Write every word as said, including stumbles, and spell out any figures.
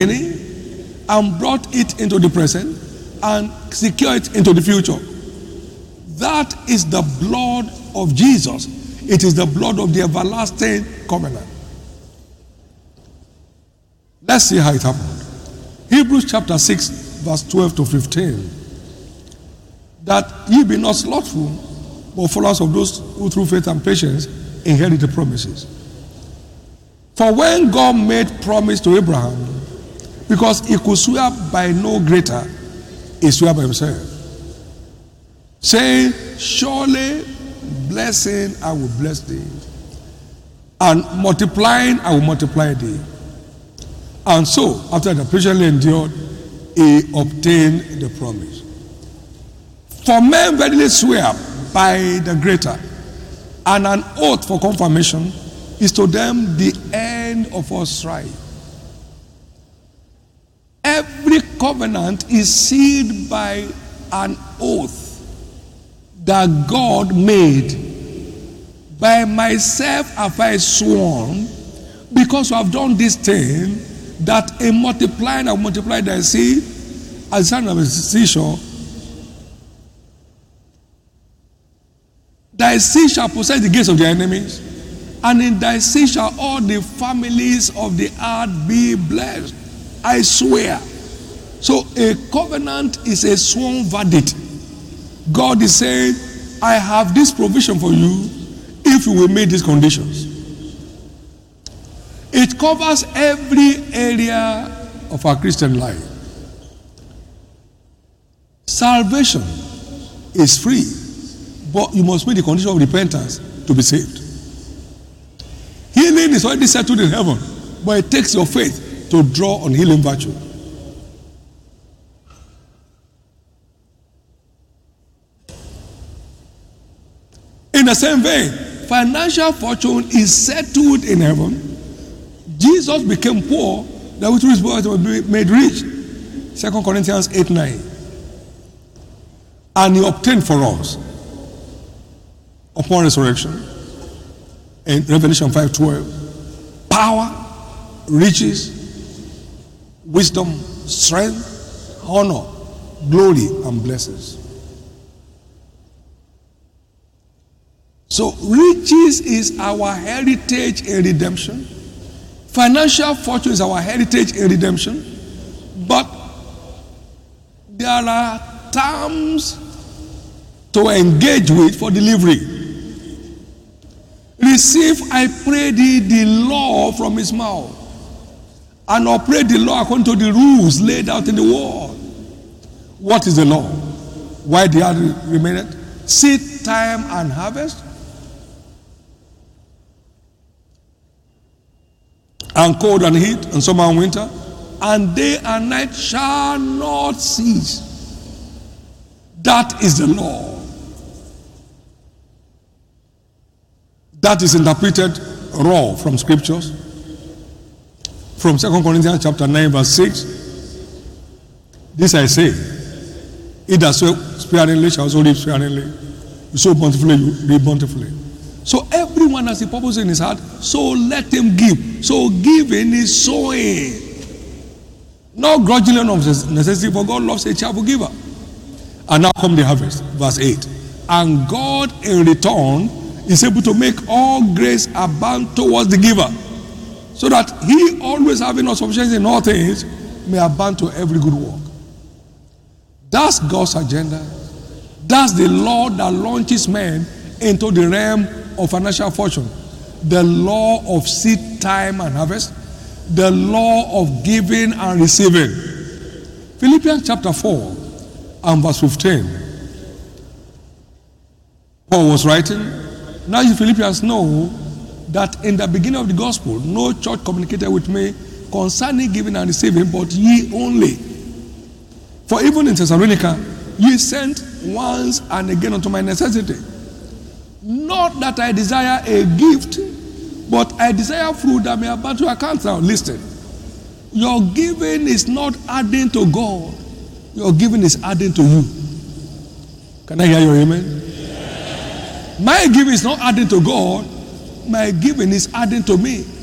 and brought it into the present and secure it into the future. That is the blood of Jesus. It is the blood of the everlasting covenant. Let's see how it happened. Hebrews chapter six, verse twelve to fifteen. That ye be not slothful, but followers of those who through faith and patience inherit the promises. For when God made promise to Abraham, because he could swear by no greater, he swore by himself, saying, surely blessing I will bless thee, and multiplying I will multiply thee. And so, after the patiently endured, he obtained the promise. For men verily swear by the greater, and an oath for confirmation is to them the end of all strife. Every covenant is sealed by an oath that God made. By myself have I sworn, because you have done this thing, that in multiplying I will multiply thy seed as the sand of the seashore. Thy seed shall possess the gates of their enemies, and in thy seed shall all the families of the earth be blessed. I swear. So a covenant is a sworn verdict. God is saying, I have this provision for you if you will make these conditions. It covers every area of our Christian life. Salvation is free, but you must meet the condition of repentance to be saved. Healing is already settled in heaven, but it takes your faith to draw on healing virtue. In the same vein, financial fortune is settled in heaven. Jesus became poor that we through his poverty would be made rich. Second Corinthians eight nine. And he obtained for us upon resurrection in Revelation five twelve power, riches, wisdom, strength, honor, glory, and blessings. So riches is our heritage in redemption. Financial fortune is our heritage in redemption. But there are terms to engage with for delivery. Receive, I pray thee, the law from his mouth, and operate the law according to the rules laid out in the word. What is the law? Why the earth remaineth? Seed time and harvest, and cold and heat, and summer and winter, and day and night shall not cease. That is the law. That is interpreted raw from scriptures. From Second Corinthians chapter nine, verse six. This I say, he that soweth sparingly shall also reap sparingly. You sow bountifully, you reap bountifully. So everyone has a purpose in his heart, so let him give. So giving is sowing. Not grudgingly of necessity, for God loves a cheerful giver. And now come the harvest, verse eight. And God in return is able to make all grace abound towards the giver, so that he, always having no sufficiency in all things, may abound to every good work. That's God's agenda. That's the law that launches men into the realm of financial fortune. The law of seed time and harvest. The law of giving and receiving. Philippians chapter four and verse fifteen. Paul was writing, now you Philippians know that in the beginning of the gospel, no church communicated with me concerning giving and receiving, but ye only. For even in Thessalonica, ye sent once and again unto my necessity. Not that I desire a gift, but I desire fruit that may abound to account. Now listen, your giving is not adding to God. Your giving is adding to you. Can I hear your amen? My giving is not adding to God. My giving is adding to me.